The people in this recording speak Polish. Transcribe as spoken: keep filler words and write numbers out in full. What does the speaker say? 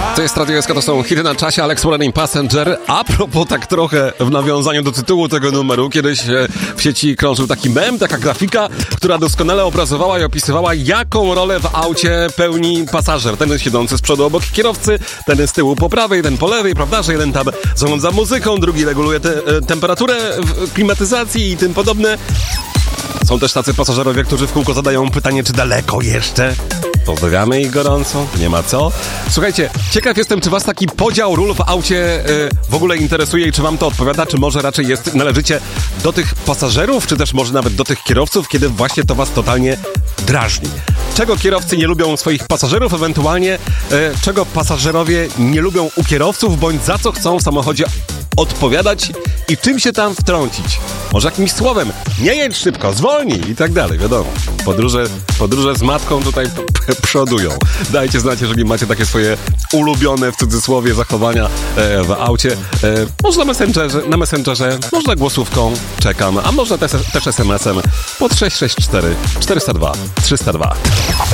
To jest Radio S K, to są hity na czasie, Alex Warren Passenger. A propos, tak trochę w nawiązaniu do tytułu tego numeru, kiedyś w sieci krążył taki mem, taka grafika, która doskonale obrazowała i opisywała, jaką rolę w aucie pełni pasażer. Ten siedzący z przodu obok kierowcy, ten z tyłu po prawej, ten po lewej, prawda, że jeden tam zarządza muzyką, drugi reguluje te, temperaturę w klimatyzacji i tym podobne. Są też tacy pasażerowie, którzy w kółko zadają pytanie, czy daleko jeszcze? Pozdrawiamy ich gorąco, nie ma co. Słuchajcie, ciekaw jestem, czy was taki podział ról w aucie yy, w ogóle interesuje i czy wam to odpowiada, czy może raczej jest, należycie do tych pasażerów, czy też może nawet do tych kierowców, kiedy właśnie to was totalnie drażni. Czego kierowcy nie lubią swoich pasażerów, ewentualnie yy, czego pasażerowie nie lubią u kierowców, bądź za co chcą w samochodzie odpowiadać i czym się tam wtrącić. Może jakimś słowem, nie jedź szybko, zwolnij i tak dalej, wiadomo. Podróże, podróże z matką tutaj p- p- przodują. Dajcie znać, jeżeli macie takie swoje ulubione, w cudzysłowie, zachowania e, w aucie. E, może na Messengerze, na Messengerze, można głosówką, czekam, a można też, też es em esem pod sześć sześć cztery czterysta dwa trzysta dwa.